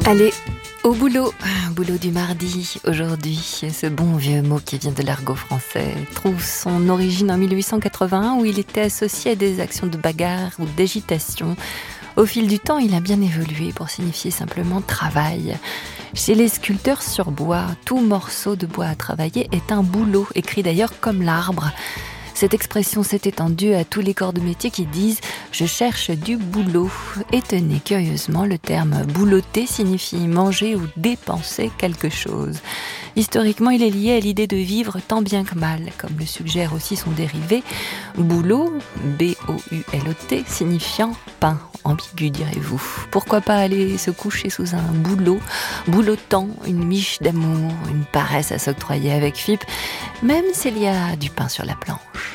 Allez, au boulot. Boulot du mardi, aujourd'hui. Ce bon vieux mot qui vient de l'argot français trouve son origine en 1881 où il était associé à des actions de bagarre ou d'agitation. Au fil du temps, il a bien évolué pour signifier simplement travail. Chez les sculpteurs sur bois, tout morceau de bois à travailler est un bouleau, écrit d'ailleurs comme l'arbre. Cette expression s'est étendue à tous les corps de métier qui disent « je cherche du boulot ». Et tenez, curieusement, le terme « boulotter » signifie manger ou dépenser quelque chose. Historiquement, il est lié à l'idée de vivre tant bien que mal, comme le suggère aussi son dérivé « boulot », B-O-U-L-O-T, signifiant « pain ». Ambigu, direz-vous. Pourquoi pas aller se coucher sous un bouleau, boulottant, une miche d'amour, une paresse à s'octroyer avec FIP, même s'il y a du pain sur la planche.